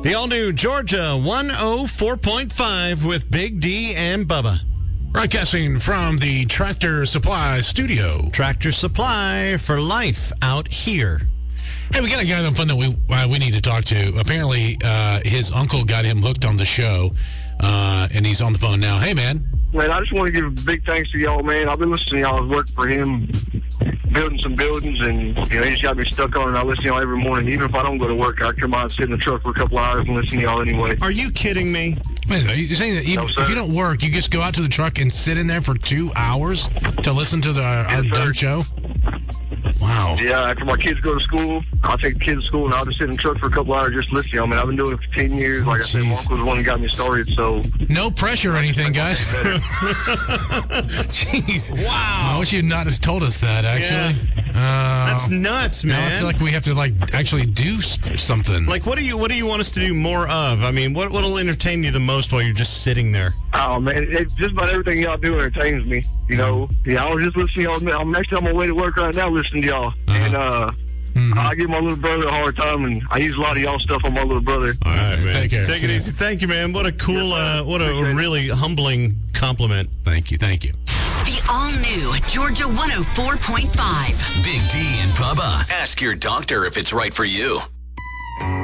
The all-new Georgia 104.5 with Big D and Bubba. Broadcasting from the Tractor Supply studio. Tractor Supply for life out here. Hey, we got a guy on the phone that we need to talk to. Apparently, his uncle got him hooked on the show, and he's on the phone now. Hey, man. Man, I just want to give big thanks to y'all, man. I've been listening to y'all work for him, building some buildings, and he just got me stuck on it. I listen to y'all every morning. Even if I don't go to work, I come out and sit in the truck for a couple hours and listen to y'all anyway. Are you kidding me? Wait, are you saying that if you don't work, you just go out to the truck and sit in there for 2 hours to listen to our dumb show? Wow. Yeah, after my kids go to school, I'll take the kids to school, and I'll just sit in the truck for a couple hours just listening to y'all, man. I've been doing it for 10 years. Like I said, my uncle was the one that got me started, so... No pressure or anything, guys. Jeez. Wow. I wish you'd not have told us that, actually. Yeah. That's nuts, man. Now I feel like we have to, actually do something. Like, what do you want us to do more of? I mean, what'll entertain you the most while you're just sitting there? Oh, man, just about everything y'all do entertains me. You know, I was just listening to y'all. I'm actually on my way to work right now listening to y'all. And I give my little brother a hard time, and I use a lot of y'all stuff on my little brother. All right, man. Take care. Take it easy. Thank you, man. What a cool, what a really humbling compliment. Thank you. The all-new Georgia 104.5. Big D and Bubba. Ask your doctor if it's right for you.